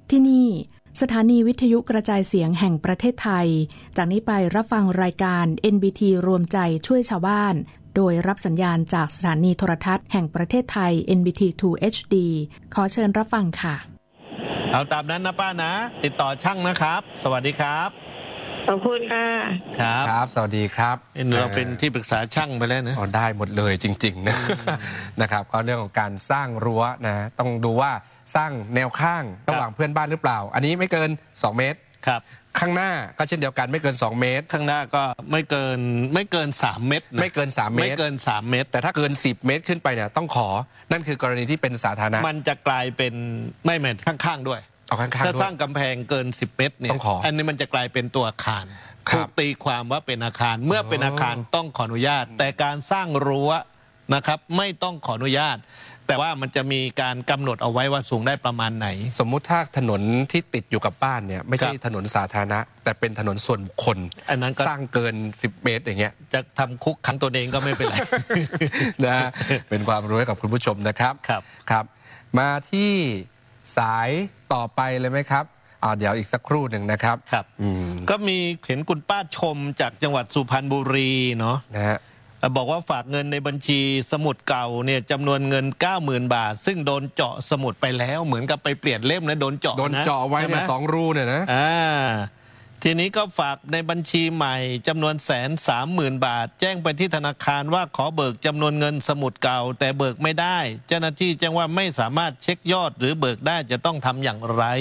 ที่นี่สถานีวิทยุกระจายเสียงแห่งประเทศไทยจากนี้ไปรับฟังรายการ NBT รวมใจช่วยชาวบ้านโดยรับสัญญาณจากสถานีโทรทัศน์แห่งประเทศไทย NBT 2 HD ขอเชิญรับฟังค่ะเอาตามนั้นนะป้านะติดต่อช่างนะครับสวัสดีครับขอบคุณค่ะครับสวัสดีครับเราเป็นที่ปรึกษาช่างไปแล้วนะได้หมดเลยจริงๆนะนะครับก็เรื่องของการสร้างรั้วนะต้องดูว่าสร้างแนวข้างระหว่างเพื่อนบ้านหรือเปล่าอันนี้ไม่เกิน2เมตรครับข้างหน้าก็เช่นเดียวกันไม่เกิน2เมตรข้างหน้าก็ไม่เกิน3เมตรไม่เกิน3เมตรไม่เกิน3เมตรแต่ถ้าเกิน10เมตรขึ้นไปเนี่ยต้องขอนั่นคือกรณีที่เป็นสาธารณะมันจะกลายเป็นไม่แม้ข้างๆด้วยถ้าสร้างกำแพงเกิน10เมตรเนี่ยอันนี้มันจะกลายเป็นตัวอาคารถูกตีความว่าเป็นอาคารเมื่อเป็นอาคารต้องขออนุญาตแต่การสร้างรั้วนะครับไม่ต้องขออนุญาตแต่ว่ามันจะมีการกำหนดเอาไว้ว่าสูงได้ประมาณไหนสมมุติถ้าถนนที่ติดอยู่กับบ้านเนี่ยไม่ใช่ถนนสาธารณะแต่เป็นถนนส่วนบุคคลอันนั้นสร้างเกิน10เมตรอย่างเงี้ยจะทำคุกขังตัวเองก็ไม่เป็นไรนะเป็นความรู้ให้กับคุณผู้ชมนะครับครับมาที่สายต่อไปเลยไหมครับเดี๋ยวอีกสักครู่หนึ่งนะครับครับก็มีเห็นคุณป้าชมจากจังหวัดสุพรรณบุรีเนาะนะฮะบอกว่าฝากเงินในบัญชีสมุดเก่าเนี่ยจำนวนเงิน 90,000 บาทซึ่งโดนเจาะสมุดไปแล้วเหมือนกับไปเปลี่ยนเล่มนะโดนเจาะไว้เนี่ย2รูเนี่ยนะทีนี้ก็ฝากในบัญชีใหม่จำนวน130,000 บาทแจ้งไปที่ธนาคารว่าขอเบิกจำนวนเงินสมุดเก่าแต่เบิกไม่ได้เจ้าหน้าที่แจ้งว่าไม่สามารถเช็คยอดหรือเบิกได้จะต้องทำอย่างไร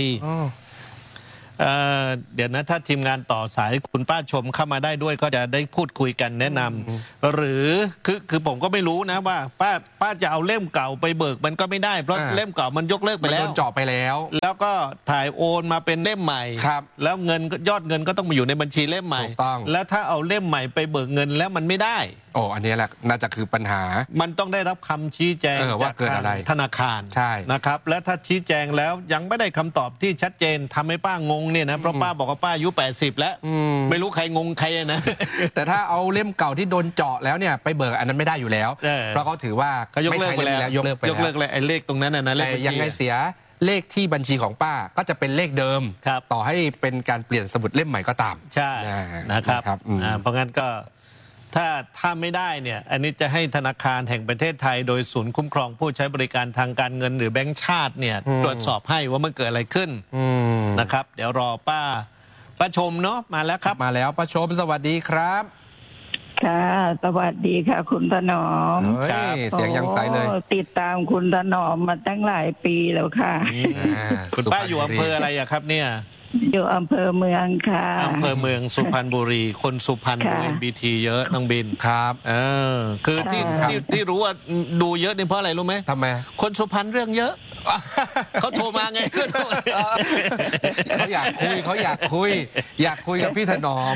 เดี๋ยวนะถ้าทีมงานต่อสายคุณป้าชมเข้ามาได้ด้วยก็จะได้พูดคุยกันแนะนำหรือคือผมก็ไม่รู้นะว่าป้าจะเอาเล่มเก่าไปเบิกมันก็ไม่ได้เพราะเล่มเก่ามันยกเลิกไปแล้วโดนเจาะไปแล้วแล้วก็ถ่ายโอนมาเป็นเล่มใหม่แล้วเงินยอดเงินก็ต้องมาอยู่ในบัญชีเล่มใหม่แล้วถ้าเอาเล่มใหม่ไปเบิกเงินแล้วมันไม่ได้อันนี้แหละน่าจะคือปัญหามันต้องได้รับคำชี้แจงว่าเกิดอะไรธนาคารใช่นะครับและถ้าชี้แจงแล้วยังไม่ได้คำตอบที่ชัดเจนทำให้ป้างงเนี่ยนะเพราะป้าบอกว่าป้าอายุ80แล้วไม่รู้ใครงงใครนะแต่ถ้าเอาเล่มเก่าที่โดนเจาะแล้วเนี่ยไปเบิกอันนั้นไม่ได้อยู่แล้วเพราะเขาถือว่าไม่ใช่แล้วยกเลิกเลยไอ้เลขตรงนั้นนะแต่ยังไงเสียเลขที่บัญชีของป้าก็จะเป็นเลขเดิมต่อให้เป็นการเปลี่ยนสมุดเล่มใหม่ก็ตามใช่นะครับเพราะงั้นก็ถ้าไม่ได้เนี่ยอันนี้จะให้ธนาคารแห่งประเทศไทยโดยศูนย์คุ้มครองผู้ใช้บริการทางการเงินหรือแบงก์ชาติเนี่ยตรวจสอบให้ว่ามันเกิดอะไรขึ้นนะครับเดี๋ยวรอป้าชมเนาะมาแล้วครับมาแล้วป้าชมสวัสดีครับค่ะสวัสดีค่ะคุณถนอมเสียงยังใสเลยติดตามคุณถนอมมาตั้งหลายปีแล้วค่ะคุณป้าอยู่อำเภออะไรอะครับเนี่ยอยู่อำเภอเมืองค่ะอำเภอเมืองสุพรรณบุรีคนสุพรรณดู NBT เยอะน้องบินครับคือที่รู้ว่าดูเยอะนี่เพราะอะไรรู้ไหมทำไมคนสุพรรณเรื่องเยอะเขาโทรมาไงเขาอยากคุยกับพี่ถนอม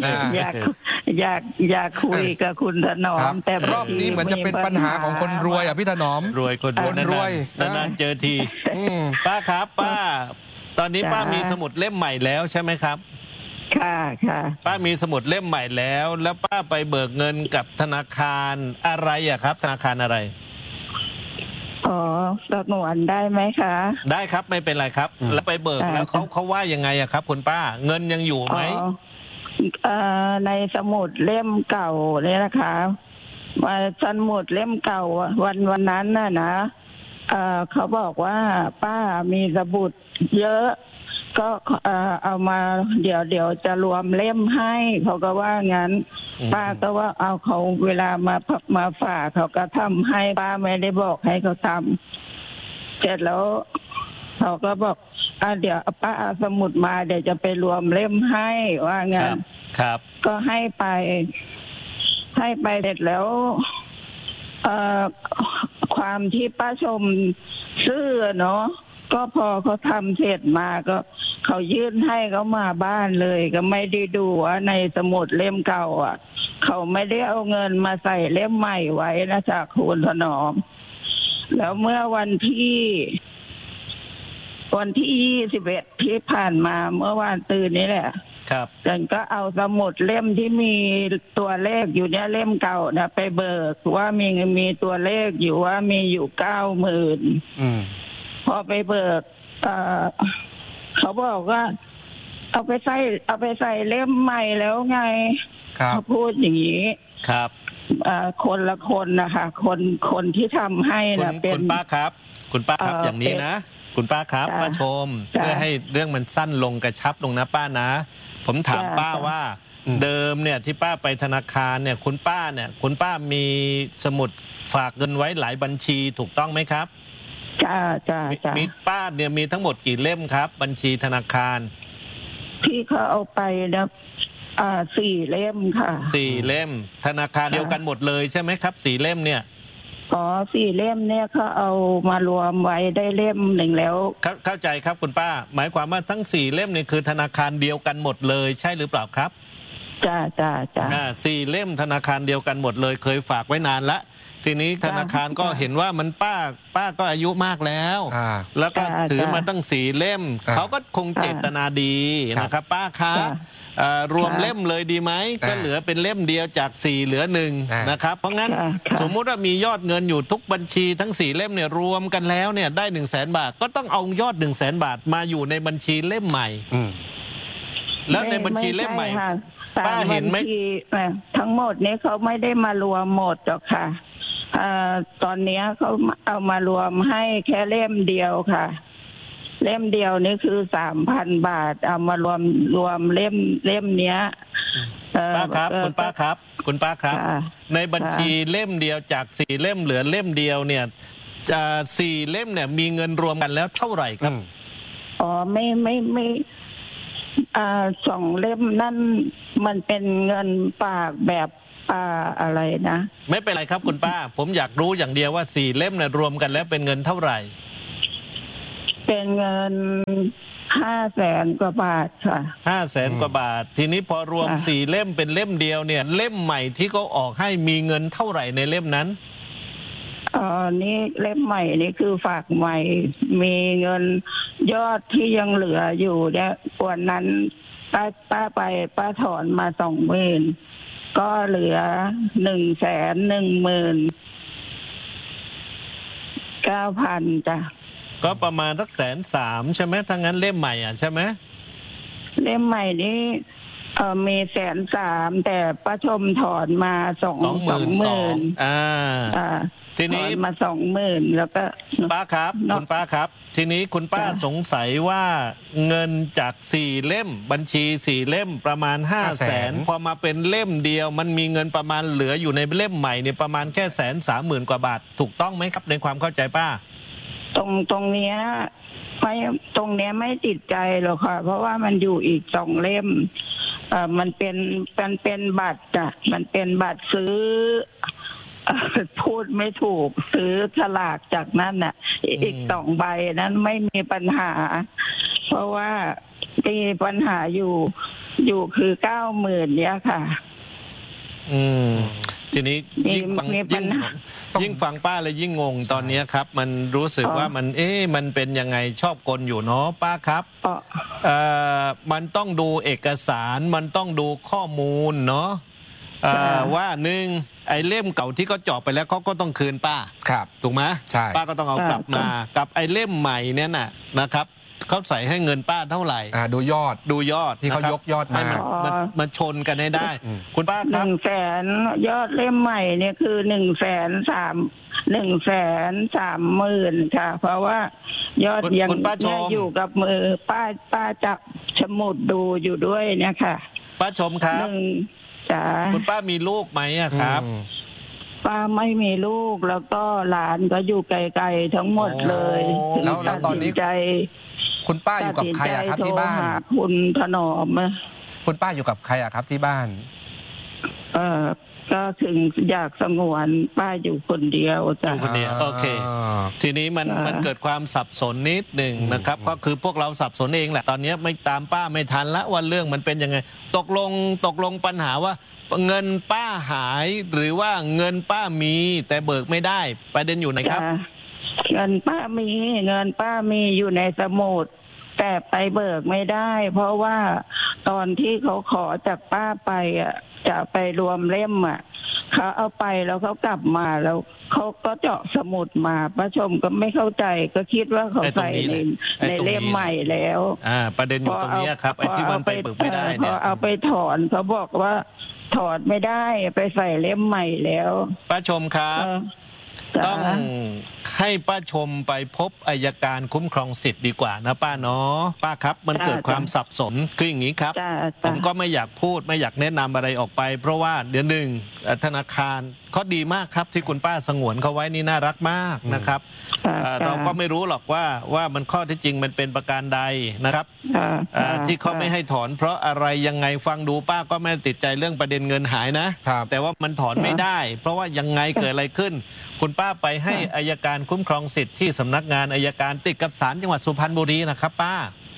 อยากคุยกับคุณถนอมแต่รอบนี้เหมือนจะเป็นปัญหาของคนรวยพี่ถนอมรวยคนรวยนานๆเจอทีป้าครับป้าตอนนี้ป้ามีสมุดเล่มใหม่แล้วใช่ไหมครับค่ะป้ามีสมุดเล่มใหม่แล้วป้าไปเบิกเงินกับธนาคารอะไรอะครับธนาคารอะไรสงวนได้ไหมคะได้ครับไม่เป็นไรครับแล้วไปเบิกแล้วเขาว่ายังไงอะครับคุณป้าเงินยังอยู่ไหมในสมุดเล่มเก่าเนี่ยนะคะสมุดเล่มเก่าวันนั้นน่ะนะเขาบอกว่าป้ามีสมุดเยอะก็เอามาเดี๋ยวจะรวมเล่มให้เขาก็ว่างั้นป้าก็ว่าเอาเขาเวลามาฝากเขาก็ทำให้ป้าไม่ได้บอกให้เขาทำเสร็จแล้วเขาก็บอกเดี๋ยวป้าเอาสมุดมาเดี๋ยวจะไปรวมเล่มให้ว่างั้นครับก็ให้ไปเสร็จแล้วความที่ป้าชมซื่อเนาะก็พอเขาทำเสร็จมาก็เขายื่นให้เขามาบ้านเลยก็ไม่ได้ดูว่าในสมุดเล่มเก่าเขาไม่ได้เอาเงินมาใส่เล่มใหม่ไว้นะจ๊ะคุณถนอมแล้วเมื่อวันที่21ที่ผ่านมาเมื่อวานตื่นนี้แหละครับฉันก็เอาสมุดเล่มที่มีตัวเลขอยู่เนี่ยเล่มเก่านะไปเบิกว่ามีตัวเลขอยู่ว่ามีอยู่ 90,000พอไปเบิกเขาบอกว่าเอาไปใส่เล่มใหม่แล้วไงเขาพูดอย่างนี้ครับคนละคนนะคะคนที่ทำให้นะเป็นคุณป้าครับอย่างนี้นะคุณป้าครับป้าชมเพื่อให้เรื่องมันสั้นลงกระชับลงนะป้านะผมถามป้าว่าเดิมเนี่ยที่ป้าไปธนาคารเนี่ยคุณป้ามีสมุดฝากเงินไว้หลายบัญชีถูกต้องไหมครับจ้ามีป้าเนี่ยมีทั้งหมดกี่เล่มครับบัญชีธนาคารที่เขาเอาไปนะ4 เล่มค่ะ 4 เล่มธนาคารเดียวกันหมดเลยใช่ไหมครับ4 เล่มเนี่ย 4 เล่มเนี่ยเขาเอามารวมไว้ได้เล่มหนึ่งแล้วเข้าใจครับคุณป้าหมายความว่าทั้ง4 เล่มเนี่ยคือธนาคารเดียวกันหมดเลยใช่หรือเปล่าครับจ้า 4 เล่มธนาคารเดียวกันหมดเลยเคยฝากไว้นานละทีนี้ธนาคารก็เห็นว่ามันป้าก็อายุมากแล้วแล้วก็ถือมาตั้ง4 เล่มเขาก็คงเจตนาดีนะครับป้าคะรวมเล่มเลยดีไหมก็เหลือเป็นเล่มเดียวจาก4เหลือ1นะครับเพราะงั้นสมมุติว่ามียอดเงินอยู่ทุกบัญชีทั้ง4 เล่มเนี่ยรวมกันแล้วเนี่ยได้100,000 บาทก็ต้องเอายอด100,000 บาทมาอยู่ในบัญชีเล่มใหม่แล้วในบัญชีเล่มใหม่ป้าเห็นไหมทั้งหมดนี้เขาไม่ได้มารวมหมดหรอกค่ะตอนนี้เขาเอามารวมให้แค่เล่มเดียวค่ะเล่มเดียวนี่คือ 3,000 บาทเอามารวมเล่มเนี้ยป้าครับคุณป้าครับในบัญชีเล่มเดียวจาก4 เล่มเหลือเล่มเดียวเนี่ย4 เล่มเนี่ยมีเงินรวมกันแล้วเท่าไหร่ครับไม่2 เล่มนั่นมันเป็นเงินฝากแบบอะไรนะไม่เป็นไรครับคุณป้าผมอยากรู้อย่างเดียวว่า4 เล่มเนี่ยรวมกันแล้วเป็นเงินเท่าไหร่เป็นเงิน500,000 กว่าบาทค่ะ 500,000 กว่าบาททีนี้พอรวม4 เล่มเป็นเล่มเดียวเนี่ยเล่มใหม่ที่เขาออกให้มีเงินเท่าไหร่ในเล่มนั้นนี่เล่มใหม่นี่คือฝากใหม่มีเงินยอดที่ยังเหลืออยู่เนี่ยวันนั้นป้าถอนมา 20,000 ก็เหลือ 119,000 จ้ะก็ประมาณสัก130,000ใช่ไหมถ้างั้นเล่มใหม่ใช่ไหมเล่มใหม่นี้มี130,000แต่ป้าชมถอนมา20,000 ทีนี้มา20,000แล้วก็ป้าครับคุณป้าครับทีนี้คุณป้าสงสัยว่าเงินจาก4 เล่มบัญชี4 เล่มประมาณ500,000พอมาเป็นเล่มเดียวมันมีเงินประมาณเหลืออยู่ในเล่มใหม่เนี่ยประมาณแค่130,000 กว่าบาทถูกต้องไหมครับในความเข้าใจป้าตรงเนี้ยไม่ติดใจหรอกค่ะเพราะว่ามันอยู่อีก2 เล่มมันเป็นบัตรจ้ะมันเป็นบัตรซื้อพูดไม่ถูกซื้อฉลากจากนั่นน่ะอีก2 ใบนั้นไม่มีปัญหาเพราะว่ามีปัญหาอยู่คือ 90,000 เนี้ยค่ะทีนี้ยิ่งฟังป้าเลยยิ่งงงตอนนี้ครับมันรู้สึกว่ามันเป็นยังไงชอบกลอยู่เนาะป้าครับมันต้องดูเอกสารมันต้องดูข้อมูลเนาะว่า1ไอ้เล่มเก่าที่เขาเจาะไปแล้วเขาก็ต้องคืนป้าถูกไหมป้าก็ต้องเอากลับมากับไอ้เล่มใหม่เนี่ยนะครับเขาใส่ให้เงินป้าเท่าไหร่ดูยอดที่เขายกยอดมาชนกันให้ได้คุณป้าครับ 100,000ยอดเล่มใหม่เนี่ยคือ130,000ค่ะเพราะว่ายอดยังอยู่กับมือป้าจับสมุดดูอยู่ด้วยเนี่ยค่ะป้าชมครับคุณป้ามีลูกไหมครับป้าไม่มีลูกแล้วก็หลานก็อยู่ไกลๆทั้งหมดเลยแล้วตอนนี้คุณป้าอยู่กับใครครับที่บ้านคุณถนอมคุณป้าอยู่กับใครครับที่บ้านก็ถึงอยากสงวนป้าอยู่คนเดียวจ้ะอยู่คนเดียวโอเคทีนี้มันเกิดความสับสนนิดหนึ่งนะครับก็คือพวกเราสับสนเองแหละตอนนี้ไม่ตามป้าไม่ทันละว่าเรื่องมันเป็นยังไงตกลงปัญหาว่าเงินป้าหายหรือว่าเงินป้ามีแต่เบิกไม่ได้ประเด็นอยู่ไหนครับเงินป้ามีอยู่ในสมุดแต่ไปเบิกไม่ได้เพราะว่าตอนที่เขาขอจากป้าไปจะไปรวมเล่มเขาเอาไปแล้วเขากลับมาแล้วเขาก็เจาะสมุดมาป้าชมก็ไม่เข้าใจก็คิดว่าเขาใส่ในเล่มใหม่แล้วประเด็นอยู่ตรงนี้ครับไอ้ที่มันไปเบิกไม่ได้เนี่ยพอเอาไปถอนเขาบอกว่าถอนไม่ได้ไปใส่เล่มใหม่แล้วป้าชมครับต้องให้ป้าชมไปพบอัยการคุ้มครองสิทธิ์ดีกว่านะป้าเนาะป้าครับมันเกิดความสับสนคืออย่างนี้ครับผมก็ไม่อยากพูดไม่อยากแนะนำอะไรออกไปเพราะว่าเดี๋ยวหนึ่งธนาคารเขาดีมากครับที่คุณป้าสงวนเขาไว้นี่น่ารักมากนะครับเราก็ไม่รู้หรอกว่ามันข้อที่จริงมันเป็นประการใดนะครับที่เขาไม่ให้ถอนเพราะอะไรยังไงฟังดูป้าก็ไม่ติดใจเรื่องประเด็นเงินหายนะแต่ว่ามันถอนไม่ได้เพราะว่ายังไงเกิดอะไรขึ้นคุณป้าไปให้อัยการคุ้มครองสิทธิ์ที่สำนักงานอัยการติดกับศาลจังหวัดสุพรรณบุรีนะครับป้า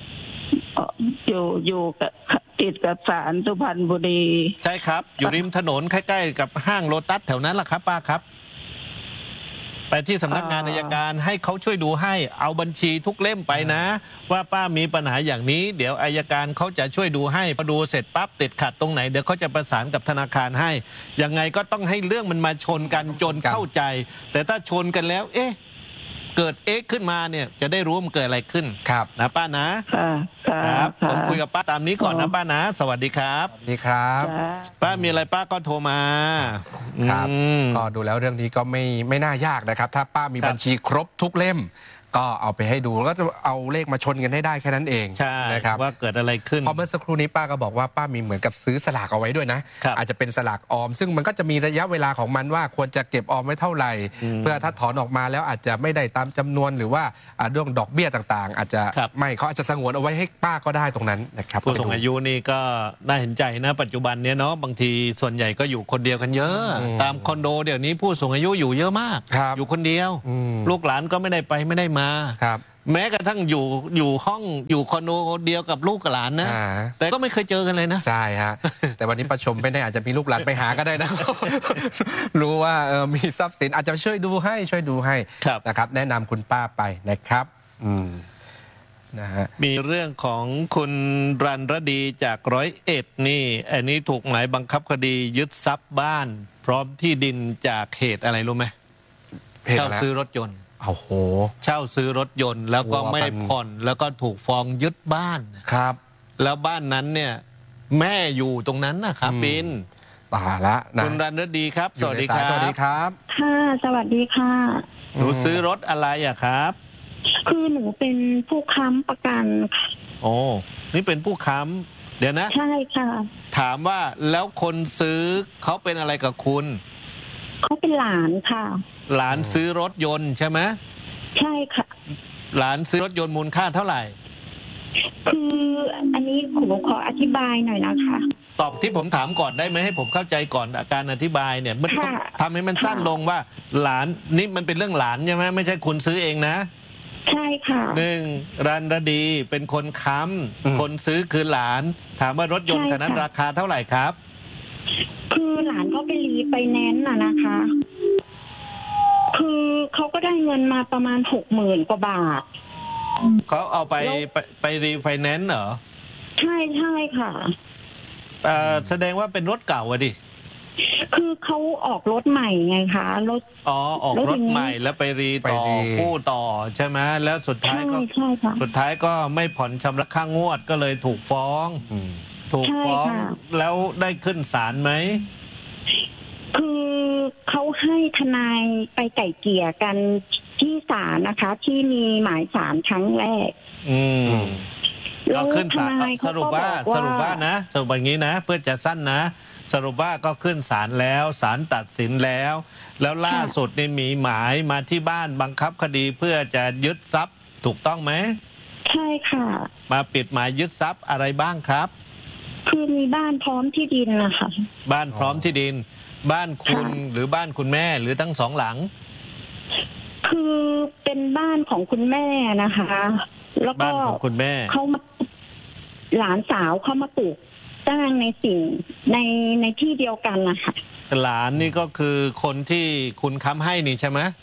อยู่ติดกับศาลสุพรรณบุรีใช่ครับอยู่ริมถนนใกล้ๆกับห้างโลตัสแถวนั้นแหละครับป้าครับไปที่สำนักงานอัยการให้เขาช่วยดูให้เอาบัญชีทุกเล่มไปนะว่าป้ามีปัญหาอย่างนี้เดี๋ยวอัยการเขาจะช่วยดูให้พอดูเสร็จปั๊บติดขัดตรงไหนเดี๋ยวเขาจะประสานกับธนาคารให้ยังไงก็ต้องให้เรื่องมันมาชนกันจนเข้าใจแต่ถ้าชนกันแล้วเกิดขึ้นมาเนี่ยจะได้รู้มันเกิดอะไรขึ้นครับนะป้านะครับผมคุยกับป้าตามนี้ก่อนนะป้านะสวัสดีครับสวัสดีครับป้ามีอะไรป้าก็โทรมาครับก็ดูแล้วเรื่องนี้ก็ไม่น่ายากนะครับถ้าป้ามีบัญชีครบทุกเล่มก็เอาไปให้ดูแล้วก็จะเอาเลขมาชนกันให้ได้แค่นั้นเองนะครับว่าเกิดอะไรขึ้นพอเมื่อสักครู่นี้ป้าก็บอกว่าป้ามีเหมือนกับซื้อสลากเอาไว้ด้วยนะอาจจะเป็นสลากออมซึ่งมันก็จะมีระยะเวลาของมันว่าควรจะเก็บออมไว้เท่าไหร่เพื่อถ้าถอนออกมาแล้วอาจจะไม่ได้ตามจำนวนหรือว่าเรื่องดอกเบี้ยต่างๆอาจจะไม่เขาอาจจะสงวนเอาไว้ให้ป้าก็ได้ตรงนั้นนะครับผู้สูงอายุนี่ก็น่าเห็นใจนะปัจจุบันเนี้ยเนาะบางทีส่วนใหญ่ก็อยู่คนเดียวกันเยอะตามคอนโดเดี๋ยวนี้ผู้สูงอายุอยู่เยอะมากอยู่คนเดียวลูกหลานก็ไม่ได้ไปไม่ได้มาแม้กระทั่งอยู่ห้องอยู่คอนโดเดียวกับลูกกับหลานนะแต่ก็ไม่เคยเจอกันเลยนะใช่ฮะแต่วันนี้ประชมไม่ได้อาจจะมีลูกหลานไปหาก็ได้นะรู้ว่ามีทรัพย์สินอาจจะช่วยดูให้นะครับแนะนำคุณป้าไปนะครับนะฮะมีเรื่องของคุณรันรดีจาก101นี่อันนี้ถูกหมายบังคับคดียึดทรัพย์บ้านพร้อมที่ดินจากเหตุอะไรรู้ไหมเช่าซื้อรถยนต์โอ้โหเช่าซื้อรถยนต์แล้วก็ไม่ผ่อนแล้วก็ถูกฟ้องยึดบ้านครับแล้วบ้านนั้นเนี่ยแม่อยู่ตรงนั้นนะครับบินตาละนะคุณรันรดีครับสวัสดีครับสวัสดีครับค่ะสวัสดีค่ะหนูซื้อรถอะไรอะครับคือหนูเป็นผู้ค้ำประกันค่ะโอ้นี่เป็นผู้ค้ำเดี๋ยวนะใช่ค่ะถามว่าแล้วคนซื้อเขาเป็นอะไรกับคุณเขาเป็นหลานค่ะหลานซื้อรถยนต์ใช่ไหมใช่ค่ะหลานซื้อรถยนต์มูลค่าเท่าไหร่คืออันนี้ผมขออธิบายหน่อยนะคะตอบที่ผมถามก่อนได้ไหมให้ผมเข้าใจก่อนการอธิบายเนี่ยมันทำให้มันสั้นลงว่าหลานนี่มันเป็นเรื่องหลานใช่ไหมไม่ใช่คุณซื้อเองนะใช่ค่ะรันรดีเป็นคนค้ำคนซื้อคือหลานถามว่ารถยนต์คันนั้นราคาเท่าไหร่ครับคือหลานเขาไปรีไฟแนนซ์นะคะคือเขาก็ได้เงินมาประมาณ60,000 กว่าบาทเขาเอาไปรีไฟแนนซ์เหรอใช่ค่ะแสดงว่าเป็นรถเก่าอะดิคือเขาออกรถใหม่ไงคะรถออกรถใหม่แล้วไปรีต่อกู้ต่อใช่ไหมแล้วสุดท้ายก็ไม่ผ่อนชำระค่างวดก็เลยถูกฟ้องแล้วได้ขึ้นศาลไหมคือเขาให้ทนายไปไก่เกลี่ยกันที่ศาลนะคะที่มีหมายศาลครั้งแรกก็ขึ้นศาลสรุปว่านะสรุปอย่างนี้นะเพื่อจะสั้นนะสรุปว่าก็ขึ้นศาลแล้วศาลตัดสินแล้วล่าสุดนี่มีหมายมาที่บ้านบังคับคดีเพื่อจะยึดทรัพย์ถูกต้องไหมใช่ค่ะมาปิดหมายยึดทรัพย์อะไรบ้างครับคือมีบ้านพร้อมที่ดินนะคะบ้านพร้อมที่ดินบ้านคุณหรือบ้านคุณแม่หรือทั้งสองหลังคือเป็นบ้านของคุณแม่นะคะแล้วก็บ้านของคุณแม่เขามาหลานสาวเขามาปลูกตั้งในสิ่งในที่เดียวกันนะคะหลานนี่ก็คือคนที่คุณค้ำให้นี่ใช่ไหม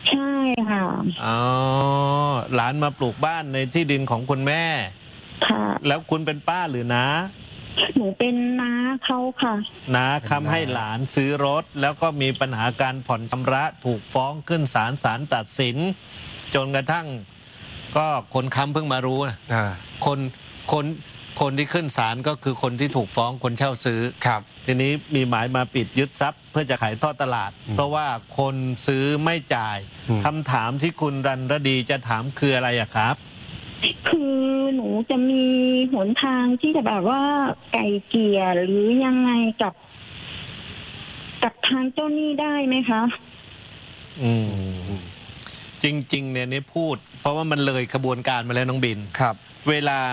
ใช่ค่ะอ๋อหลานมาปลูกบ้านในที่ดินของคุณแม่ค่ะแล้วคุณเป็นป้าหรือน้าหนูเป็นน้าเขาค่ะน้าค้ำให้หลานซื้อรถแล้วก็มีปัญหาการผ่อนชำระถูกฟ้องขึ้นศาลตัดสินจนกระทั่งก็คนค้ำเพิ่งมารู้นะคนที่ขึ้นศาลก็คือคนที่ถูกฟ้องคนเช่าซื้อครับทีนี้มีหมายมาปิดยึดทรัพย์เพื่อจะขายทอดตลาดเพราะว่าคนซื้อไม่จ่ายคำถามที่คุณรันรดีจะถามคืออะไรอะครับคือหนูจะมีหนทางที่จะแบบว่าไก่เกลี่ยหรือยังไงกับทางเจ้าหนี้ได้ไหมคะจริงๆเนี่ยนี่พูดเพราะว่ามันเลยกระบวนการมาแล้วน้องบินครับเวลา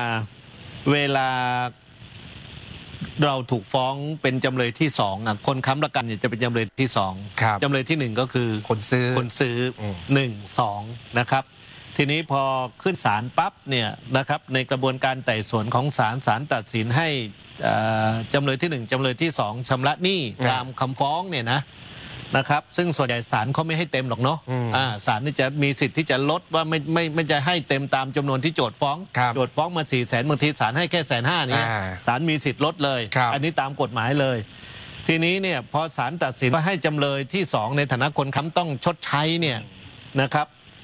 เราถูกฟ้องเป็นจำเลยที่สองคนค้ำประกันจะเป็นจำเลยที่สองจำเลยที่หนึ่งก็คือคนซื้อ1 2นะครับทีนี้พอขึ้นศาลปั๊บเนี่ยนะครับในกระบวนการไต่สวนของศาลตัดสินให้จำเลยที่1จำเลยที่2ชำระหนี้ตามคำฟ้องเนี่ยนะครับซึ่งส่วนใหญ่ศาลเขาไม่ให้เต็มหรอกเนาะศาลนี่จะมีสิทธิ์ที่จะลดว่าไม่จะให้เต็มตามจำนวนที่โจทก์ฟ้องโจทก์ฟ้องมา400,000บางทีศาลให้แค่150,000เนี่ยศาลมีสิทธิ์ลดเลยอันนี้ตามกฎหมายเลยทีนี้เนี่ยพอศาลตัดสินว่าให้จำเลยที่2ในฐานะคนค้ำต้องชดใช้เนี่ยนะครับ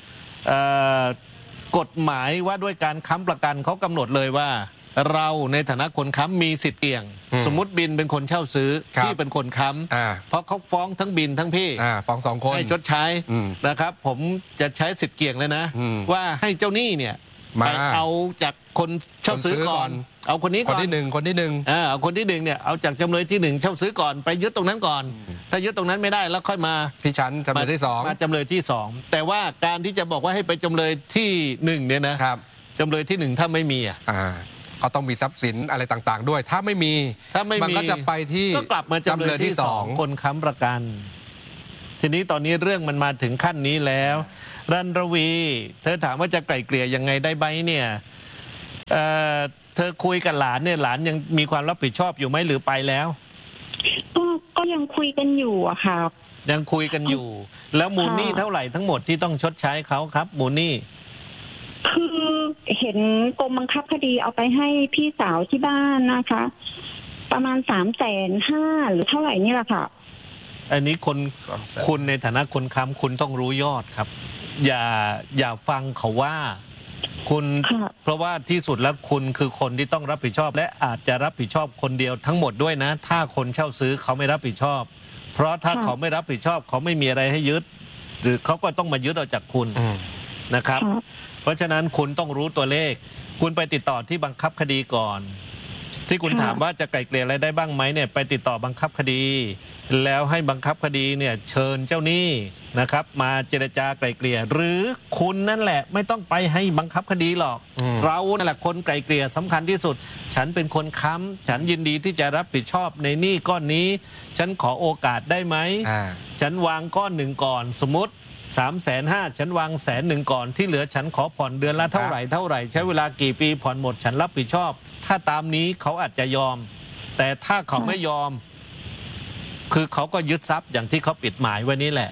กฎหมายว่าด้วยการค้ำประกันเขากำหนดเลยว่าเราในฐานะคนค้ำมีสิทธิ์เกี่ยงสมมุติบินเป็นคนเช่าซื้อพี่เป็นคนค้ำเพราะเขาฟ้องทั้งบินทั้งพี่ฟ้อง2 คนให้ชดใช้นะครับผมจะใช้สิทธิ์เกี่ยงเลยนะว่าให้เจ้าหนี้เนี่ยไปเอาจากคนเช่าซื้อก่อนเอาคนนี้ก่อนคนที่หนึ่งเอาคนที่1เนี่ยเอาจากจำเลยที่1เช่าซื้อก่อนไปยึดตรงนั้นก่อนถ้ายึดตรงนั้นไม่ได้แล้วค่อยมาที่ชั้นจำเลยที่2 มาจำเลยที่2แต่ว่าการที่จะบอกว่าให้ไปจำเลยที่1เนี่ยนะจำเลยที่1ถ้าไม่มีเขาต้องมีทรัพย์สินอะไรต่างๆด้วยถ้าไม่มีมันก็จะไปที่ก็กลับมาจำเลยที่2คนค้ำประกันทีนี้ตอนนี้เรื่องมันมาถึงขั้นนี้แล้วรันรวีเธอถามว่าจะไกล่เกลี่ยยังไงได้ไหมเนี่ยเธอคุยกับหลานเนี่ยหลานยังมีความรับผิดชอบอยู่ไหมหรือไปแล้วก็ยังคุยกันอยู่อะค่ะยังคุยกันอยู่แล้วมูลหนี้เท่าไหร่ทั้งหมดที่ต้องชดใช้เขาครับมูลหนี้คือเห็นกรมบังคับคดีเอาไปให้พี่สาวที่บ้านนะคะประมาณ350,000หรือเท่าไหร่นี่แหละค่ะอันนี้คุณในฐานะคนค้ำคุณต้องรู้ยอดครับอย่าฟังเขาว่าคุณเพราะว่าที่สุดแล้วคุณคือคนที่ต้องรับผิดชอบและอาจจะรับผิดชอบคนเดียวทั้งหมดด้วยนะถ้าคนเช่าซื้อเขาไม่รับผิดชอบเพราะถ้าเขาไม่รับผิดชอบเขาไม่มีอะไรให้ยึดหรือเขาก็ต้องมายึดเอาจากคุณนะครับเพราะฉะนั้นคุณต้องรู้ตัวเลขคุณไปติดต่อที่บังคับคดีก่อนที่คุณถามว่าจะไกล่เกลี่ยอะไรได้บ้างไหมเนี่ยไปติดต่อบังคับคดีแล้วให้บังคับคดีเนี่ยเชิญเจ้าหนี้นะครับมาเจรจาไกล่เกลี่ยหรือคุณนั่นแหละไม่ต้องไปให้บังคับคดีหรอกเรานั่นแหละคนไกล่เกลี่ยสำคัญที่สุดฉันเป็นคนค้ำฉันยินดีที่จะรับผิดชอบในหนี้ก้อนนี้ฉันขอโอกาสได้ไหมฉันวางก้อนหนึ่งก่อนสมมติ350,000ฉันวาง100,000ก่อนที่เหลือฉันขอผ่อนเดือนละเท่าไหร่ใช้เวลากี่ปีผ่อนหมดฉันรับผิดชอบถ้าตามนี้เขาอาจจะยอมแต่ถ้าเขาไม่ยอมคือเขาก็ยึดทรัพย์อย่างที่เขาปิดหมายไว้นี้แหละ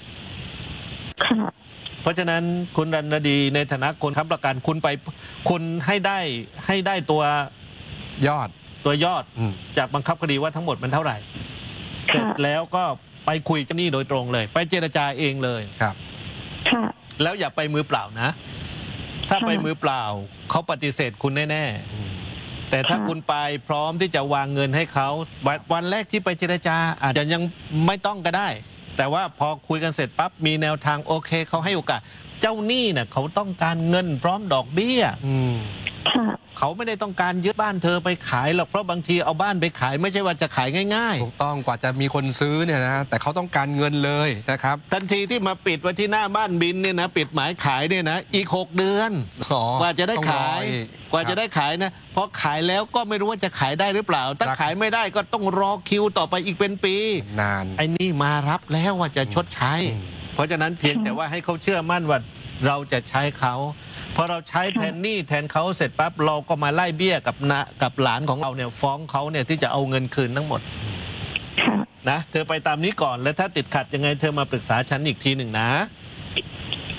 เพราะฉะนั้นคุณรันรดีในฐานะคนค้ำประกันคุณให้ได้ตัวยอดจากบังคับคดีว่าทั้งหมดมันเท่าไหร่เสร็จแล้วก็ไปคุยเจ้าหนี้โดยตรงเลยไปเจรจาเองเลยครับแล้วอย่าไปมือเปล่านะถ้าไปมือเปล่าเขาปฏิเสธคุณแน่ๆแต่ถ้าคุณไปพร้อมที่จะวางเงินให้เขาวันแรกที่ไปเจรจาอาจจะยังไม่ต้องก็ได้แต่ว่าพอคุยกันเสร็จปั๊บมีแนวทางโอเคเขาให้โอกาสเจ้าหนี้เนี่ยเขาต้องการเงินพร้อมดอกเบี้ยเขาไม่ได้ต้องการยึดบ้านเธอไปขายหรอกเพราะบางทีเอาบ้านไปขายไม่ใช่ว่าจะขายง่ายๆถูกต้องกว่าจะมีคนซื้อเนี่ยนะแต่เขาต้องการเงินเลยนะครับทันทีที่มาปิดไว้ที่หน้าบ้านบินเนี่ยนะปิดหมายขายเนี่ยนะอีก6 เดือนกว่าจะได้ขายนะพอขายแล้วก็ไม่รู้ว่าจะขายได้หรือเปล่าถ้าขายไม่ได้ก็ต้องรอคิวต่อไปอีกเป็นปีนานไอ้นี่มารับแล้วว่าจะชดใช้เพราะฉะนั้นเพียงแต่ว่าให้เขาเชื่อมั่นว่าเราจะใช้เขาพอเราใช้แทนหนี้แทนเขาเสร็จปั๊บเราก็มาไล่เบี้ยกับหลานของเราเนี่ยฟ้องเขาเนี่ยที่จะเอาเงินคืนทั้งหมดนะเธอไปตามนี้ก่อนแล้วถ้าติดขัดยังไงเธอมาปรึกษาฉันอีกทีหนึ่งนะ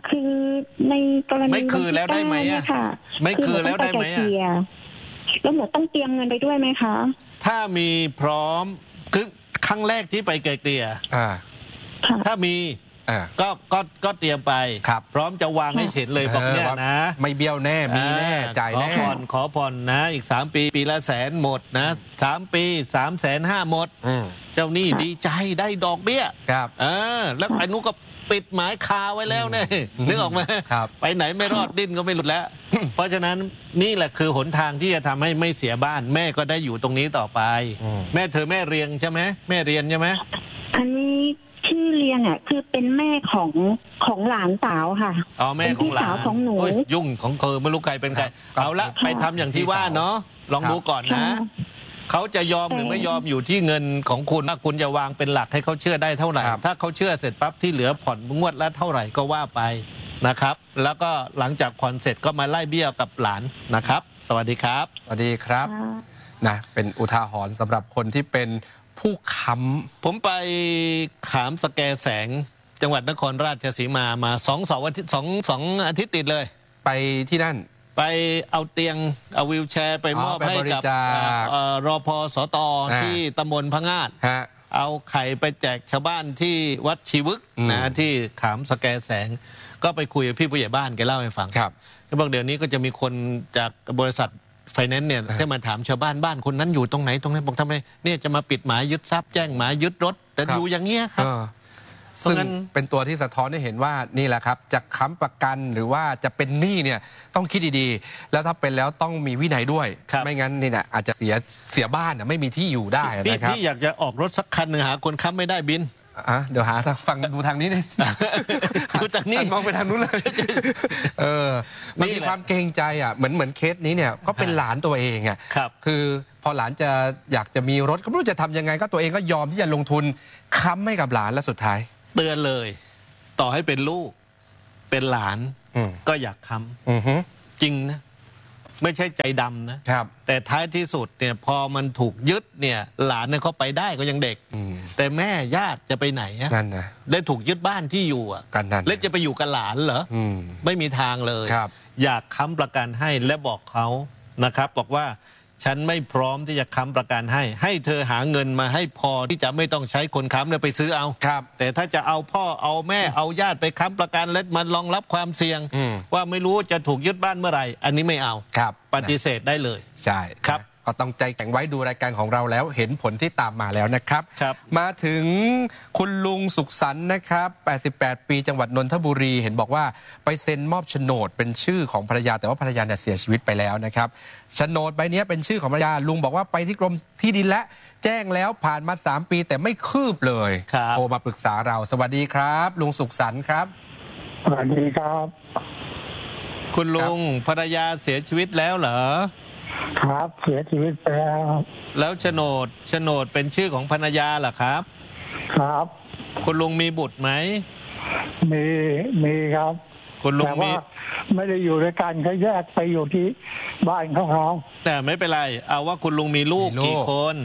คือในกรณีไม่คือแล้วได้ไหมอ่ะไม่คือแล้วได้ไหมอ่ะแล้วหนูต้องเตรียมเงินไปด้วยไหมคะถ้ามีพร้อมคือครั้งแรกที่ไปไกลเกลี่ยถ้ามีก็เตรียมไปพร้อมจะวางให้เห็นเลยบอกเนี่ยนะไม่เบี้ยวแน่มีแน่จ่ายแน่ขอผ่อนนะอีก3 ปีปีละ100,000หมดนะ3 ปี350,000หมดเจ้านี่ดีใจได้ดอกเบี้ยแล้วไอ้นุก็ปิดหมายคาไว้แล้วเนี่ยนึกออกไหมไปไหนไม่รอดดิ้นก็ไม่หลุดแล้วเพราะฉะนั้นนี่แหละคือหนทางที่จะทำให้ไม่เสียบ้านแม่ก็ได้อยู่ตรงนี้ต่อไปแม่เธอแม่เรียงใช่ไหมแม่เรียนใช่ไหมอันนี้ชื่อเรียงอ่ะคือเป็นแม่ของหลานสาวค่ะอ๋อแม่ของหลานของหนูยุ่งของเธอไม่รู้ใครเป็นใครเอาละไปทำอย่างที่ว่าเนาะลองดูก่อนนะเขาจะยอมหรือไม่ยอมอยู่ที่เงินของคุณว่าคุณจะวางเป็นหลักให้เขาเชื่อได้เท่าไหร่ถ้าเขาเชื่อเสร็จปั๊บที่เหลือผ่อนงวดละเท่าไหร่ก็ว่าไปนะครับแล้วก็หลังจากผ่อนเสร็จก็มาไล่เบี้ยกับหลานนะครับสวัสดีครับสวัสดีครับนะเป็นอุทาหรณ์สำหรับคนที่เป็นผู้ค้ำผมไปขามสแกแสงจังหวัดนครราชสีมา2 อาทิตย์ติดเลยไปที่นั่นไปเอาเตียงเอาวีลแชร์ไปมอบให้กับรพสต.ที่ตำบลพะงาดเอาไข่ไปแจกชาวบ้านที่วัดชีวึกนะที่ขามสแกแสงก็ไปคุยกับพี่ผู้ใหญ่บ้านแกเล่าให้ฟังเขาบอกเดี๋ยวนี้ก็จะมีคนจากบริษัทไฟแนนซ์เนี่ยได้มาถามชาวบ้านบ้านคนนั้นอยู่ตรงไหนตรงนี้บอกทำไมเนี่ยจะมาปิดหมายยึดทรัพย์แจ้งหมายยึดรถแต่อยู่อย่างเงี้ยครับซึ่งเป็นตัวที่สะท้อนให้เห็นว่านี่แหละครับจะค้ำประกันหรือว่าจะเป็นหนี้เนี่ยต้องคิดดีๆแล้วถ้าเป็นแล้วต้องมีวินัยด้วยไม่งั้นนี่นะอาจจะเสียบ้านไม่มีที่อยู่ได้นะครับพี่อยากจะออกรถสักคันหนึ่งหาคนค้ำไม่ได้บินเดี๋ยวหาฟังดูทางนี้นี่ดูจากนี้มองไปทางนู้นเลยมันมีความเกรงใจเหมือนเคสนี้เนี่ยก็เป็นหลานตัวเองคือพอหลานจะอยากจะมีรถก็ไม่รู้จะทำยังไงก็ตัวเองก็ยอมที่จะลงทุนค้ำให้กับหลานและสุดท้ายเตือนเลยต่อให้เป็นลูกเป็นหลานก็อยากค้ำจริงนะไม่ใช่ใจดำนะครับแต่ท้ายที่สุดเนี่ยพอมันถูกยึดเนี่ยหลานเนี่ยเขาไปได้ก็ยังเด็กแต่แม่ญาติจะไปไหนนั่นนะได้ถูกยึดบ้านที่อยู่แล้วจะไปอยู่กับหลานเหรอไม่มีทางเลยอยากค้ำประกันให้และบอกเขานะครับบอกว่าฉันไม่พร้อมที่จะค้ำประกันให้เธอหาเงินมาให้พอที่จะไม่ต้องใช้คนค้ำเนี่ยไปซื้อเอาแต่ถ้าจะเอาพ่อเอาแม่เอาญาติไปค้ำประกันแล้วมันรองรับความเสี่ยงว่าไม่รู้จะถูกยึดบ้านเมื่อไหร่อันนี้ไม่เอาปฏิเสธได้เลยใช่ครับก็ต้องใจแข็งไว้ดูรายการของเราแล้วเห็นผลที่ตามมาแล้วนะครับมาถึงคุณลุงสุขสันต์นะครับ88 ปีจังหวัดนนทบุรีเห็นบอกว่าไปเซ็นมอบโฉนดเป็นชื่อของภรรยาแต่ว่าภรรยาเนี่ยเสียชีวิตไปแล้วนะครับโฉนดใบนี้เป็นชื่อของภรรยาลุงบอกว่าไปที่กรมที่ดินและแจ้งแล้วผ่านมา3 ปีแต่ไม่คืบเลยโทรมาปรึกษาเราสวัสดีครับลุงสุขสันต์ครับสวัสดีครับคุณลุงภรรยาเสียชีวิตแล้วเหรอครับเสียชีวิตไปแล้วโฉนดเป็นชื่อของภรรยาเหรอครับครับคุณลุงมีบุตรไหมมีครับคุณลุงมีไม่ได้อยู่ด้วยกันเขาแยกไปอยู่ที่บ้านเขาแต่ไม่เป็นไรเอาว่าคุณลุงมีลูกกี่คน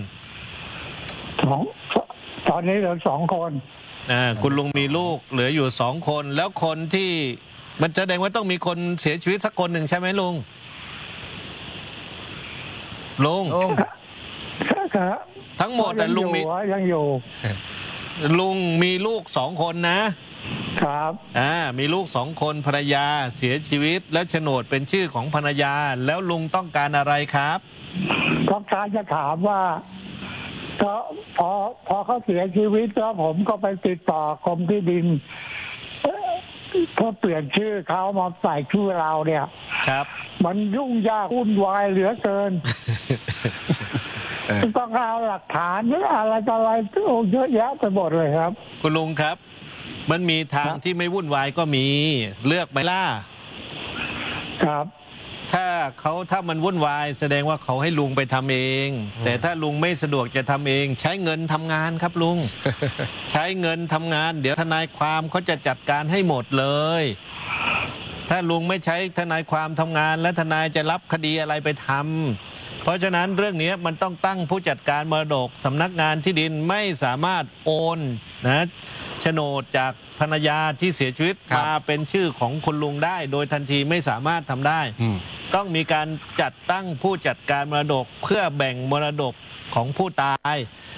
ตอนนี้เหลือ2 คนคุณลุงมีลูกเหลืออยู่2 คนแล้วคนที่มันแสดงว่าต้องมีคนเสียชีวิตสักคนหนึ่งใช่ไหมลุงทั้งหมดแต่ลุงมียังอยู่ลุงมีลูก2 คนนะครับมีลูก2 คนภรรยาเสียชีวิตแล้วโฉนดเป็นชื่อของภรรยาแล้วลุงต้องการอะไรครับต้องการจะถามว่าก็พอเขาเสียชีวิตแล้วผมก็ไปติดต่อกรมที่ดินเพื่อเปลี่ยนชื่อเขามาใส่ชื่อเราเนี่ยครับมันยุ่งยากวุ่นวายเหลือเกินต้องเอาหลักฐานหรืออะไรต่ออะไรเยอะแยะไปหมดเลยครับคุณลุงครับมันมีทางที่ไม่วุ่นวายก็มีเลือกไหมล่ะครับถ้ามันวุ่นวายแสดงว่าเขาให้ลุงไปทำเองแต่ถ้าลุงไม่สะดวกจะทำเองใช้เงินทำงานครับลุง ใช้เงินทำงานเดี๋ยวทนายความเขาจะจัดการให้หมดเลยถ้าลุงไม่ใช้ทนายความทำงานและทนายจะรับคดีอะไรไปทำเพราะฉะนั้นเรื่องนี้มันต้องตั้งผู้จัดการมรดกสำนักงานที่ดินไม่สามารถโอนโฉนดจากภรรยาที่เสียชีวิตมาเป็นชื่อของคุณลุงได้โดยทันทีไม่สามารถทำได้ต้องมีการจัดตั้งผู้จัดการมรดกเพื่อแบ่งมรดกของผู้ตาย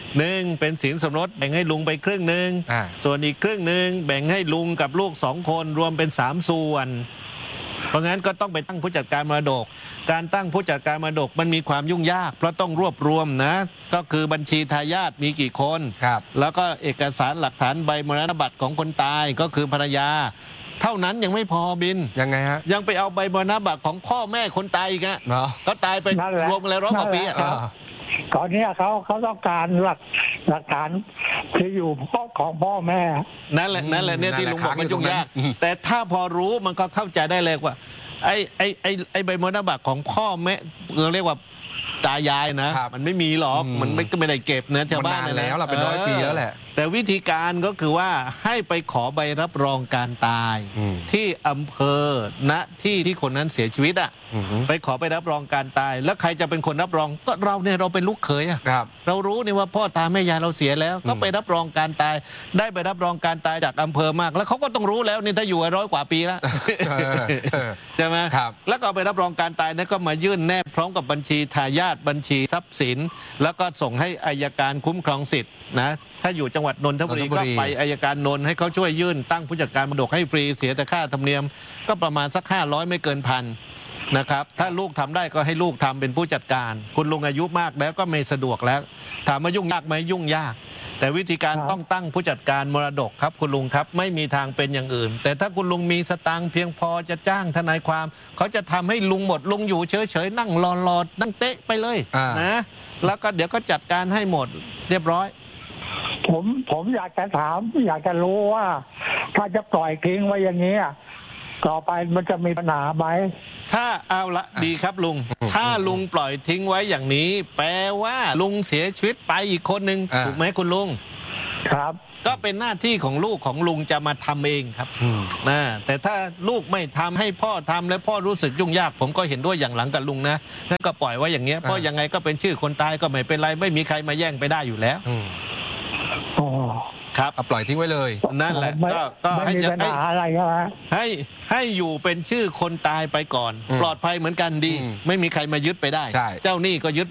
1เป็นสินสมรสแบ่งให้ลุงไปครึ่งหนึ่งส่วนอีกครึ่งหนึ่งแบ่งให้ลุงกับลูก2 คนรวมเป็น3 ส่วนเพราะงั้นก็ต้องไปตั้งผู้จัดการมรดกการตั้งผู้จัดการมรดกมันมีความยุ่งยากเพราะต้องรวบรวมนะก็คือบัญชีทายาทมีกี่คนแล้วก็เอกสารหลักฐานใบมรณบัตรของคนตายก็คือภรรยาเท่านั้นยังไม่พอบินยังไงฮะยังไปเอาใบมรณบัตรของพ่อแม่คนตายอีกอ่ะก็ตายไปรวมกันแล้ว100 กว่าปีตอนนี้เขาต้องการหลักฐานที่อยู่ของพ่อแม่นั่นแหละเนี่ยที่ลุงบอกมันยุ่งยากแต่ถ้าพอรู้มันก็เข้าใจได้เลยว่าไอ้ใบมรณบัตรของพ่อแม่เรียกว่าตายายนะมันไม่มีหรอกมันไม่ได้เก็บนะชาวบ้านแล้วเราเป็น100 ปีแล้วแหละแต่วิธีการก็คือว่าให้ไปขอใบรับรองการตายที่อำเภอณที่คนนั้นเสียชีวิตอ่ะไปขอไปรับรองการตายแล้วใครจะเป็นคนรับรองก็เราเนี่ยเราเป็นลูกเขยอ่ะเรารู้นี่ว่าพ่อตาแม่ยายเราเสียแล้วก็ไปรับรองการตายได้ไปรับรองการตายจากอำเภอมากแล้วเขาก็ต้องรู้แล้วนี่ถ้าอยู่100 กว่าปีแล้วใช่ไหมแล้วก็ไปรับรองการตายนั้นก็มายื่นแนบพร้อมกับบัญชีทายาทบัญชีทรัพย์สินแล้วก็ส่งให้อัยการคุ้มครองสิทธิ์นะถ้าอยู่จังหวัดนนทบุรีก็ไปอัยการนนท์ให้เขาช่วยยื่นตั้งผู้จัดการมรดกให้ฟรีเสียแต่ค่าธรรมเนียมก็ประมาณสัก500ไม่เกิน1,000นะครับถ้าลูกทำได้ก็ให้ลูกทำเป็นผู้จัดการคุณลุงอายุมากแล้วก็ไม่สะดวกแล้วถามว่ายุ่งยากไหมยุ่งยากแต่วิธีการต้องตั้งผู้จัดการมรดกครับคุณลุงครับไม่มีทางเป็นอย่างอื่นแต่ถ้าคุณลุงมีสตางค์เพียงพอจะจ้างทนายความเขาจะทำให้ลุงหมดลุงอยู่เฉยๆนั่งรอนั่งเตะไปเลยนะแล้วก็เดี๋ยวก็จัดการให้หมดเรียบร้อยผมอยากจะถามอยากจะรู้ว่าถ้าจะปล่อยทิ้งไว้อย่างนี้ต่อไปมันจะมีปัญหาไหมถ้าเอาละดีครับลุงถ้าลุงปล่อยทิ้งไว้อย่างนี้แปลว่าลุงเสียชีวิตไปอีกคนหนึ่งถูกไหมคุณลุงครับก็เป็นหน้าที่ของลูกของลุงจะมาทำเองครับแต่ถ้าลูกไม่ทำให้พ่อทำแล้วพ่อรู้สึกยุ่งยากผมก็เห็นด้วยอย่างหลังกับลุงนะนั่นก็ปล่อยไว้อย่างเงี้ยเพราะยังไงก็เป็นชื่อคนตายก็ไม่เป็นไรไม่มีใครมาแย่งไปได้อยู่แล้วครับปล่อยทิ้งไว้เลยนั่นแหละก็ให้อยู่เป็นชื่อคนตายไปก่อนปลอดภัยเหมือนกันดีไม่มีใครมายึดไปได้เจ้าหนี้ก็ยึด